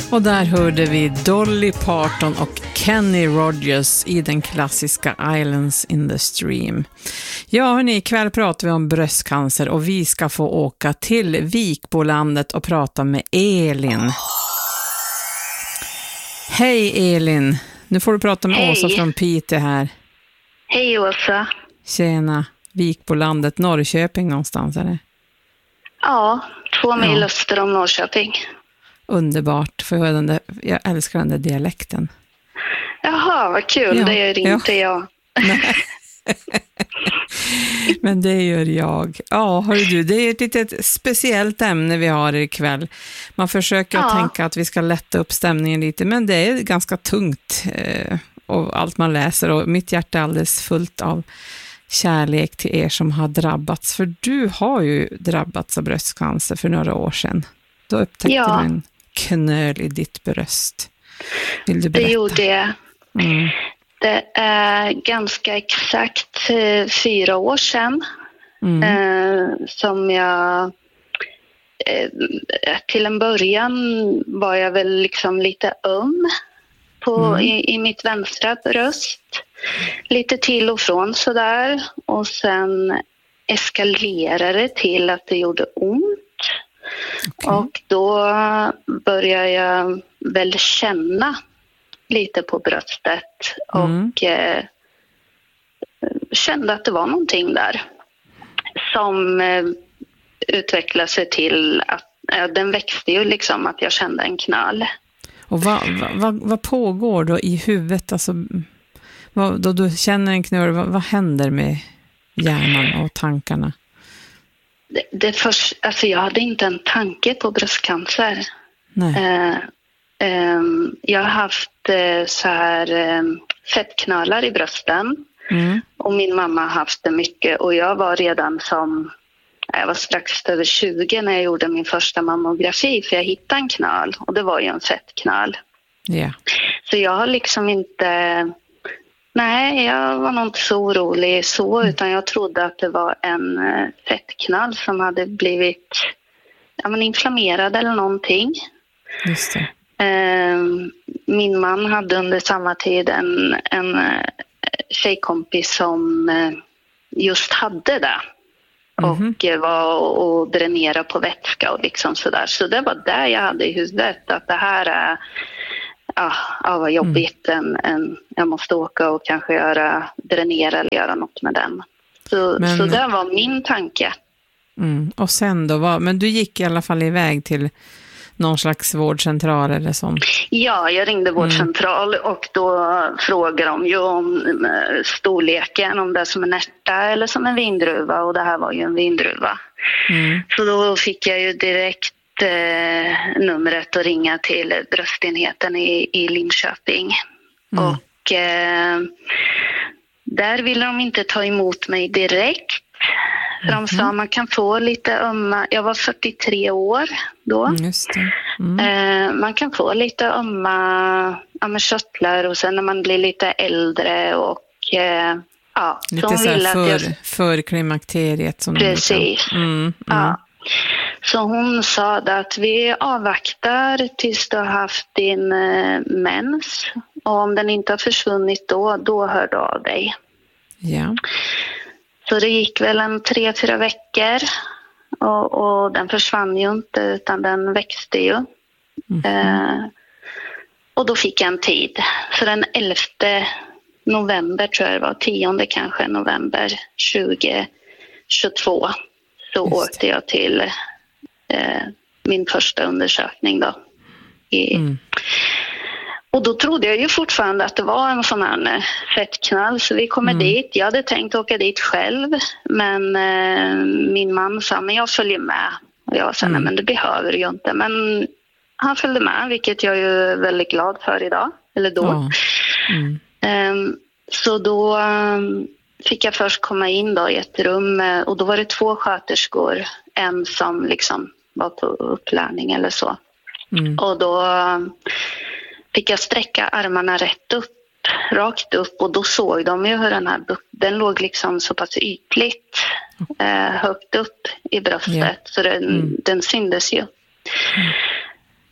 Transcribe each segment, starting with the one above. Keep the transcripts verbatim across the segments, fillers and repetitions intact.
Och där hörde vi Dolly Parton och Kenny Rogers i den klassiska Islands in the Stream. Ja hörni, ikväll pratar vi om bröstcancer och vi ska få åka till Vikbolandet och prata med Elin. Hej Elin, nu får du prata med Hej. Åsa från Piteå här. Hej Åsa. Tjena, Vikbolandet, Norrköping någonstans är det? Ja, två mil ja. öster om Norrköping. Underbart, för jag, den där, jag älskar den där dialekten. Jaha, vad kul, ja, det gör inte ja. jag. Men det gör jag. Ja, hör du, det är ett litet speciellt ämne vi har ikväll. Man försöker ja. tänka att vi ska lätta upp stämningen lite, men det är ganska tungt eh, och allt man läser. Och mitt hjärta är alldeles fullt av kärlek till er som har drabbats. För du har ju drabbats av bröstcancer för några år sedan. Då upptäckte ja. du en knöl i ditt bröst. Vill du berätta? Det gjorde jag. Mm. Det är ganska exakt eh, fyra år sedan mm. eh, som jag eh, till en början var jag väl liksom lite öm på, mm. i, i mitt vänstra bröst. Lite till och från sådär. Och sen eskalerade det till att det gjorde ont. Okay. Och då började jag väl känna lite på bröstet mm. och eh, kände att det var någonting där som eh, utvecklade sig till att eh, den växte ju liksom att jag kände en knall. Och vad, vad, vad pågår då i huvudet? Alltså, vad, då du känner en knöl, vad, vad händer med hjärnan och tankarna? Det, det först, alltså jag hade inte en tanke på bröstcancer. Nej. Eh, eh, jag har haft eh, så här eh, fettknölar i brösten. Mm. Och min mamma har haft det mycket. Och jag var redan som, jag var strax över tjugo när jag gjorde min första mammografi. För jag hittade en knöl och det var ju en fettknöl. Yeah. Så jag har liksom inte... Nej, jag var nog inte så orolig så, utan jag trodde att det var en fettknall som hade blivit ja, men inflammerad eller någonting. Just det. Min man hade under samma tid en, en tjejkompis som just hade det. Mm-hmm. Och var och dränera på vätska och liksom sådär. Så det var där jag hade i huvudet att det här är... Ja, ja, vad jobbigt. Mm. En, en, jag måste åka och kanske göra, dränera eller göra något med den. Så, men, så det var min tanke. Mm. Och sen då, vad, men du gick i alla fall iväg till någon slags vårdcentral eller sånt? Ja, jag ringde vårdcentral mm. och då frågade de ju om storleken, om det är som en ärta eller som en vindruva, och det här var ju en vindruva. Mm. Så då fick jag ju direkt Eh, numret och ringa till bröstenheten i, i Linköping. Mm. Och eh, där ville de inte ta emot mig direkt. För mm. de sa man kan få lite ömma, jag var fyrtiotre år då. Mm, just det. Mm. Eh, man kan få lite ömma ja, körtlar och sen när man blir lite äldre och eh, ja. Lite så här för, jag... för klimakteriet som precis. Mm, mm. Ja. Så hon sa att vi avvaktar tills du har haft din eh, mens. Och om den inte har försvunnit då, då hör du av dig. Ja. Så det gick väl en tre, fyra veckor. Och, och den försvann ju inte utan den växte ju. Mm. Eh, och då fick jag en tid. Så den elfte november tror jag det var, tionde kanske november tjugohundratjugotvå. Så åkte jag till eh, min första undersökning då. I, mm. Och då trodde jag ju fortfarande att det var en sån här fettknall. Så vi kommer mm. dit. Jag hade tänkt åka dit själv. Men eh, min man sa, men jag följer med. Och jag sa, mm. nej men det behöver du ju inte. Men han följde med, vilket jag är väldigt glad för idag. Eller då. Oh. Mm. Um, så då... Um, fick jag först komma in då i ett rum och då var det två sköterskor, en som liksom var på upplärning eller så. Mm. Och då fick jag sträcka armarna rätt upp, rakt upp, och då såg de ju hur den här, den låg liksom så pass ytligt eh, högt upp i bröstet, yeah. så den, mm. den syndes ju. Mm.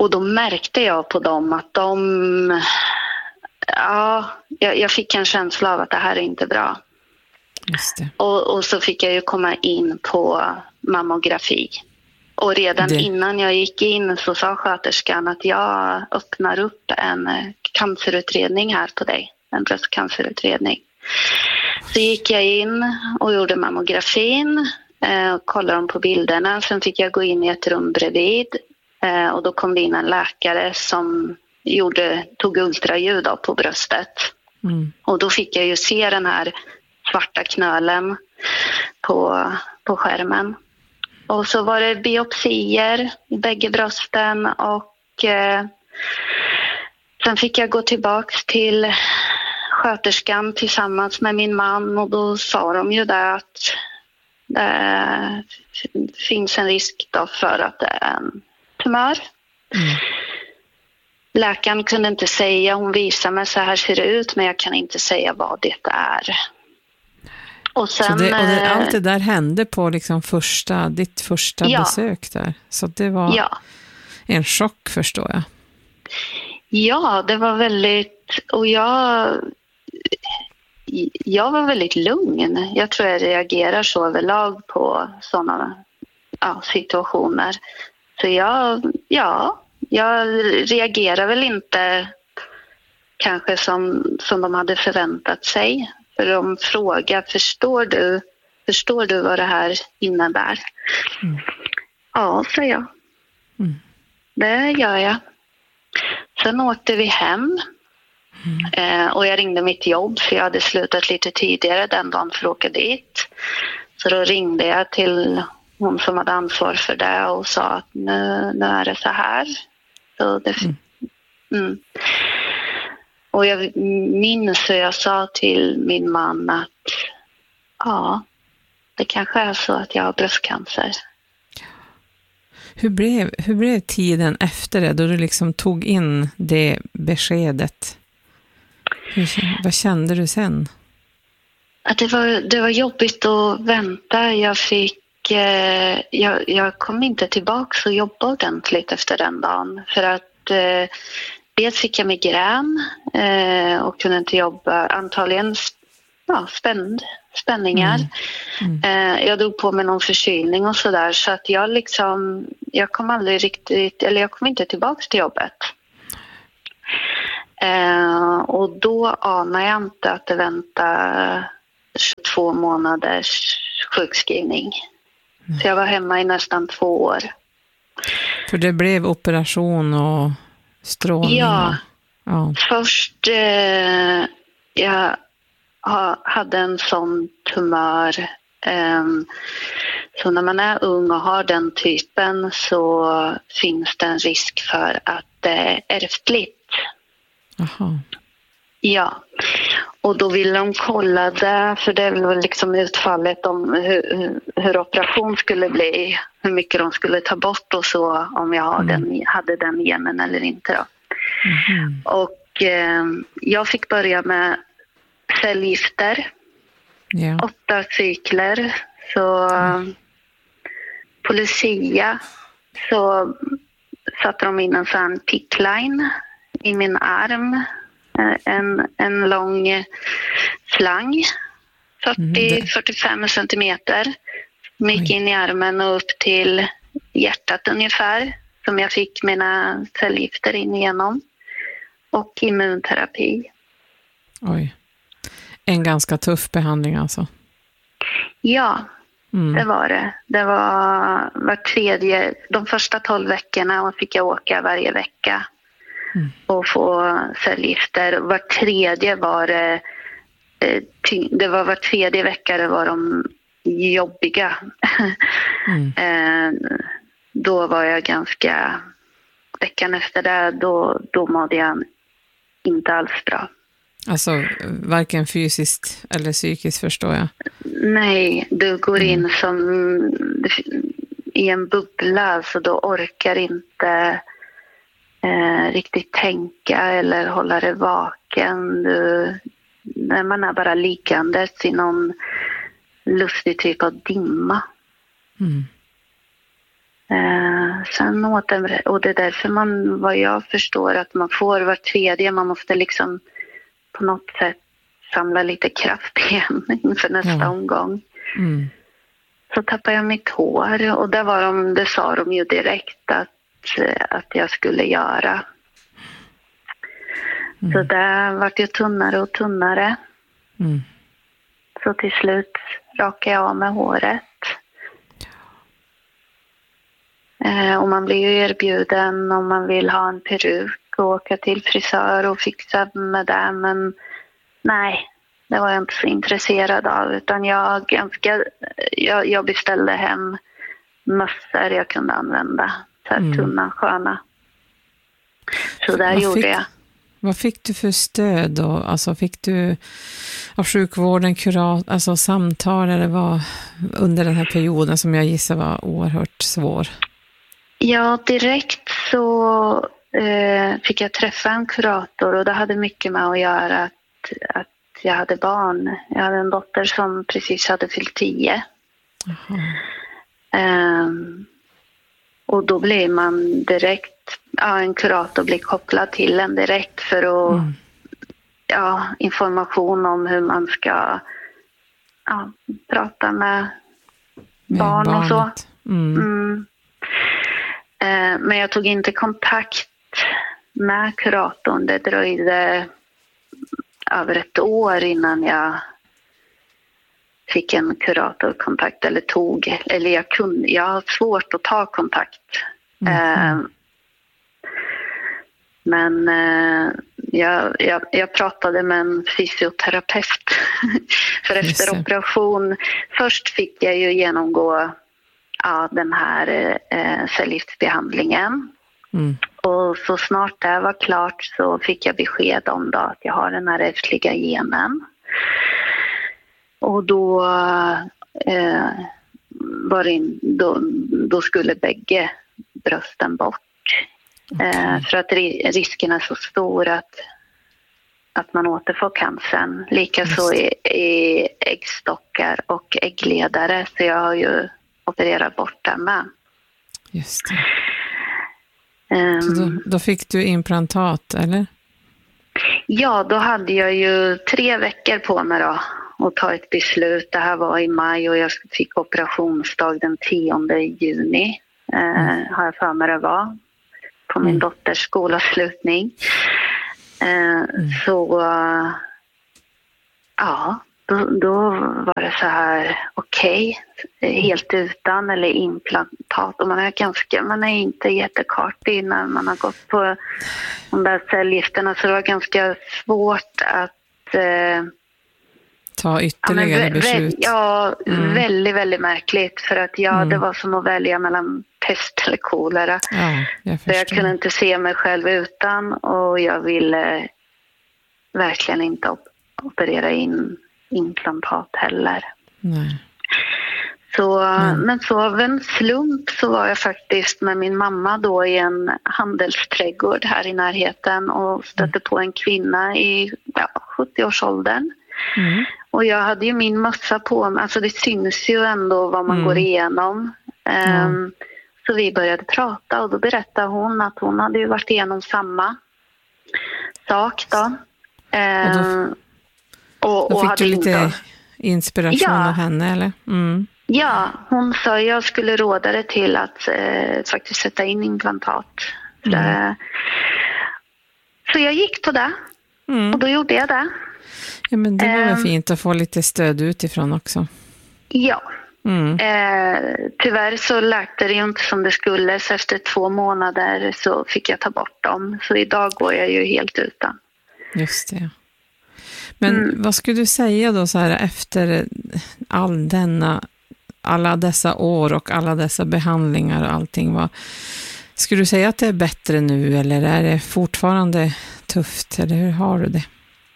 Och då märkte jag på dem att de... Ja, jag, jag fick en känsla av att det här är inte bra. Just det. Och, och så fick jag ju komma in på mammografi. Och redan det. innan jag gick in så sa sköterskan att jag öppnar upp en cancerutredning här på dig. En bröstcancerutredning. Så gick jag in och gjorde mammografin. Eh, och kollade dem på bilderna. Sen fick jag gå in i ett rum bredvid. Eh, och då kom det in en läkare som gjorde, tog ultraljud på bröstet. Mm. Och då fick jag ju se den här svarta knölen på, på skärmen. Och så var det biopsier i bägge brösten och eh, sen fick jag gå tillbaks till sköterskan tillsammans med min man och då sa de ju där att det finns en risk då för att det är en tumör. Mm. Läkaren kunde inte säga, hon visar mig så här ser det ut men jag kan inte säga vad det är. Och sen, så det, och det, allt det där hände på liksom första, ditt första ja. besök där. Så det var ja. en chock förstår jag. Ja, det var väldigt, och jag, jag var väldigt lugn. Jag tror jag reagerar så överlag på sådana ja, situationer. Så jag, ja, jag reagerar väl inte kanske som, som de hade förväntat sig. För de frågar, förstår du, förstår du vad det här innebär? Mm. Ja, säger jag. Mm. Det gör jag. Sen åkte vi hem. Mm. Eh, och jag ringde mitt jobb för jag hade slutat lite tidigare den dagen för att åka dit. Så då ringde jag till hon som hade ansvar för det och sa att nu, nu är det så här. Så det, mm. Mm. Och jag minns hur jag sa till min man att ja, det kanske är så att jag har bröstcancer. Hur blev, hur blev tiden efter det då du liksom tog in det beskedet? Hur, vad kände du sen? Att det var, det var jobbigt att vänta. Jag fick, eh, jag, jag kom inte tillbaka och jobba ordentligt efter den dagen. För att eh, dels fick jag migrän eh, och kunde inte jobba. Antagligen ja, spänd, spänningar. Mm. Mm. Eh, jag drog på mig någon förkylning och sådär. Så att jag liksom, jag kom aldrig riktigt, eller jag kom inte tillbaka till jobbet. Eh, och då anar jag inte att det väntar tjugotvå månaders sjukskrivning. Mm. Så jag var hemma i nästan två år. För det blev operation och strålning? Ja, ja. Först eh, jag ha, hade en sån tumör. Eh, så när man är ung och har den typen så finns det en risk för att det är ärftligt. Aha. Ja, och då ville de kolla det, för det var liksom utfallet om hur, hur operation skulle bli, hur mycket de skulle ta bort och så, om jag hade, mm. den, hade den genen eller inte då. Mm. Och eh, jag fick börja med cellgifter, yeah. åtta cykler, så mm. på Lucia så satte de in en sån pickline i min arm. En, en lång slang, fyrtio till fyrtiofem centimeter. Som gick in i armen och upp till hjärtat ungefär. Som jag fick mina cellgifter in igenom. Och immunterapi. Oj. En ganska tuff behandling alltså. Ja, mm. det var det. Det var var tredje, de första tolv veckorna fick jag åka varje vecka. Mm. Och få cellgifter. Var tredje var det, det var var tredje vecka det var de jobbiga. Mm. Då var jag ganska, veckan efter det då, då mådde jag inte alls bra. Alltså varken fysiskt eller psykiskt förstår jag. Nej, du går in mm. som i en bubbla så då orkar inte Eh, riktigt tänka eller hålla det vaken. Du, när man är bara liggandes i någon lustig typ av dimma. Mm. Eh, sen åter, och det är därför man, vad jag förstår, att man får var tredje, man måste liksom på något sätt samla lite kraft igen inför nästa ja. omgång. Mm. Så tappade jag mitt hår och det, var de, det sa de ju direkt att, att jag skulle göra. Mm. Så det vart ju tunnare och tunnare. Mm. Så till slut rakade jag av med håret. Eh, och man blir ju erbjuden om man vill ha en peruk och åka till frisör och fixa med det. Men nej, det var jag inte så intresserad av. Utan jag, ganska, jag, jag beställde hem mössor jag kunde använda. Så här mm. tunna, sköna. Så där vad gjorde fick, jag. Vad fick du för stöd då? Alltså fick du av sjukvården kurat, alltså samtal eller vad under den här perioden som jag gissar var oerhört svår? Ja, direkt så eh, fick jag träffa en kurator och det hade mycket med att göra att, att jag hade barn. Jag hade en dotter som precis hade fyllt tio. Um, och då blir man direkt, ja, en kurator blir kopplad till en direkt för att, mm. ja, information om hur man ska ja, prata med, med barn barnet. Och så. Mm. Mm. Uh, men jag tog inte kontakt med kuratorn. Det dröjde över ett år innan jag fick en kuratorkontakt eller tog, eller jag kunde, jag har svårt att ta kontakt. Mm. Uh, men uh, jag, jag, jag pratade med en fysioterapeut för efter operation. Först fick jag ju genomgå ja, den här uh, cellgiftsbehandlingen. Mm. Och så snart det var klart så fick jag besked om då att jag har den här ärftliga genen. Och då, eh, var det, då, då skulle bägge brösten bort. Okay. Eh, för att risken är så stor att, att man återfår cancern. Likaså i, i äggstockar och äggledare. Så jag har ju opererat bort det med. Just det. Så då, då fick du implantat, eller? Ja, då hade jag ju tre veckor på mig då att ta ett beslut. Det här var i maj och jag fick operationsdag den tionde juni. Mm. Eh, har jag för mig det var. På min mm. dotters skolavslutning. Eh, mm. Så ja, då, då var det så här okej. Okay, helt utan eller implantat. Och man är ganska, man är inte jättekartig när man har gått på de där cellgifterna. Så det var ganska svårt att eh, ta ytterligare ja, beslut. Ja, mm. väldigt, väldigt märkligt. För att ja, mm. det var som att välja mellan pest eller kolera. Ja, jag så jag kunde inte se mig själv utan. Och jag ville verkligen inte op- operera in implantat heller. Nej. Så, mm. Men så av en slump så var jag faktiskt med min mamma då i en handelsträdgård här i närheten och stötte mm. på en kvinna i ja, sjuttio-årsåldern. Mm. Och jag hade ju min mössa på mig, alltså det syns ju ändå vad man mm. går igenom. Mm. Um, så vi började prata och då berättade hon att hon hade ju varit igenom samma sak då. Um, och då, och, och fick du lite inte... inspiration ja. av henne, eller? Mm. Ja, hon sa att jag skulle råda det till att eh, faktiskt sätta in implantat. Mm. Uh, så jag gick på det mm. och då gjorde jag det. Ja, men det var väl um, fint att få lite stöd utifrån också. Ja. Mm. Eh, tyvärr så läkte det ju inte som det skulle, så efter två månader så fick jag ta bort dem. Så idag går jag ju helt utan. Just det. Men mm. vad skulle du säga då så här efter all denna, alla dessa år och alla dessa behandlingar och allting? Vad, skulle du säga att det är bättre nu eller är det fortfarande tufft? Eller hur har du det?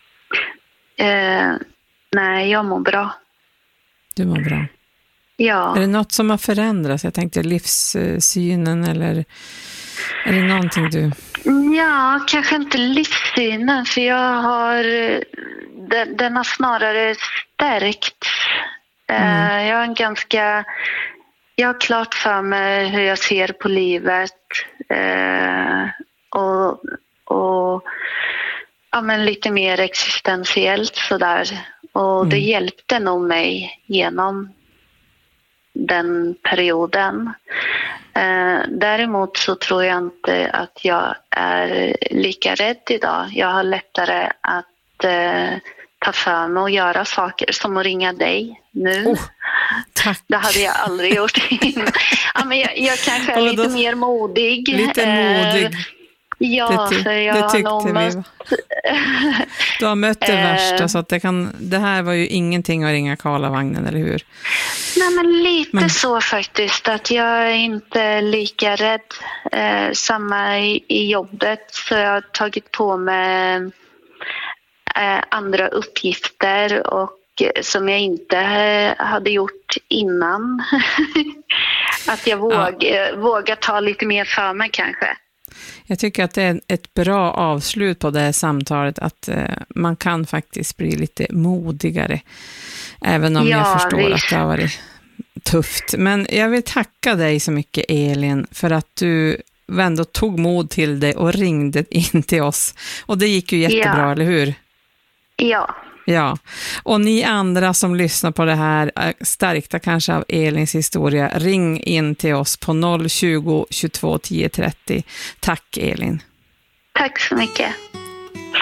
Eh, nej, jag mår bra. Du mår bra? Ja. Är det något som har förändrats? Jag tänkte livssynen eller är det någonting du... Ja, kanske inte livssynen för jag har den, den har snarare stärkt. Mm. Jag har en ganska jag har klart för mig hur jag ser på livet eh, och, och ja, men lite mer existentiellt sådär. Och mm. det hjälpte nog mig genom den perioden. Eh, däremot så tror jag inte att jag är lika rädd idag. Jag har lättare att eh, ta för mig och göra saker som att ringa dig nu. Oh, tack. Det hade jag aldrig gjort. Ja, men jag, jag kanske är lite mer modig. Lite modig. Eh, ja, det, ty- för jag det har nog mött... Du har mött det värsta, så att det, kan, det här var ju ingenting att ringa Karlavagnen, eller hur? Nej, men lite men... så faktiskt, att jag är inte lika rädd. Eh, samma i, i jobbet, så jag har tagit på mig eh, andra uppgifter och som jag inte hade gjort innan. Att jag våg, ja. vågar ta lite mer för mig kanske. Jag tycker att det är ett bra avslut på det här samtalet, att eh, man kan faktiskt bli lite modigare, även om ja, jag förstår visst. Att det har varit tufft. Men jag vill tacka dig så mycket, Elin, för att du ändå tog mod till dig och ringde in till oss. Och det gick ju jättebra, ja. Eller hur? Ja. Ja, och ni andra som lyssnar på det här, stärkta kanske av Elins historia, ring in till oss på noll tjugo, tjugotvå, tio trettio. Tack, Elin. Tack så mycket.